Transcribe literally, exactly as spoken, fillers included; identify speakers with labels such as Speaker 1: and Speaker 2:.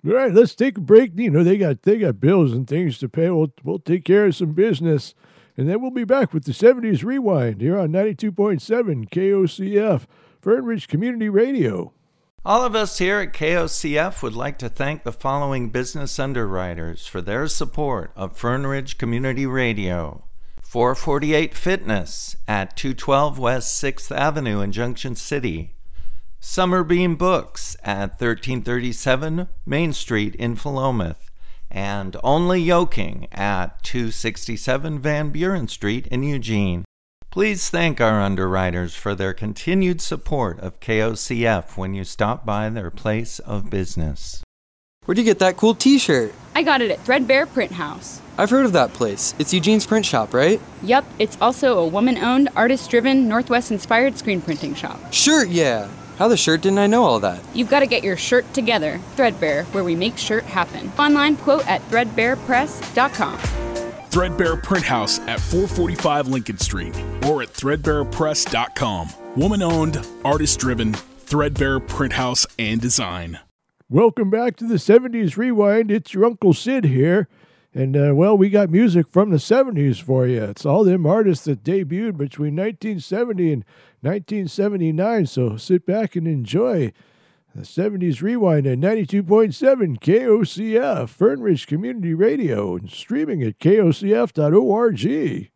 Speaker 1: All right, let's take a break. You know, they got they got bills and things to pay. We'll, we'll take care of some business. And then we'll be back with the seventies Rewind here on ninety-two point seven K O C F, Fern Ridge Community Radio.
Speaker 2: All of us here at K O C F would like to thank the following business underwriters for their support of Fern Ridge Community Radio. four forty-eight Fitness at two twelve West sixth Avenue in Junction City. Summerbeam Books at thirteen thirty-seven Main Street in Philomath. And Only Yoking at two sixty-seven Van Buren Street in Eugene. Please thank our underwriters for their continued support of K O C F when you stop by their place of business.
Speaker 3: Where'd you get that cool t-shirt?
Speaker 4: I got it at Threadbare Print House.
Speaker 3: I've heard of that place. It's Eugene's print shop, right?
Speaker 4: Yup, it's also a woman-owned, artist-driven, Northwest-inspired screen printing shop.
Speaker 3: Shirt, yeah! How the shirt didn't I know all that?
Speaker 4: You've got to get your shirt together. Threadbare, where we make shirt happen. Online quote at threadbare press dot com.
Speaker 5: Threadbare Print House at four forty-five Lincoln Street or at threadbare press dot com. Woman-owned, artist-driven, Threadbare Print House and Design.
Speaker 1: Welcome back to the seventies Rewind. It's your Uncle Sid here. And, uh, well, we got music from the seventies for you. It's all them artists that debuted between nineteen seventy and nineteen seventy-nine. So sit back and enjoy the seventies Rewind at ninety-two point seven K O C F, Fern Ridge Community Radio, and streaming at K O C F dot org.